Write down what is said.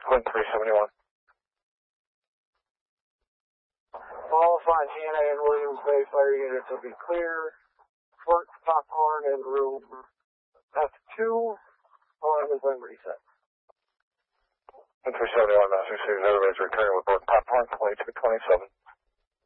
Wind 371. All Fontana and Williams Bay fire units will be clear. Fort Popcorn and room F2. On is when reset. Wind 371, Master 6, everybody's returning with board Popcorn 2227.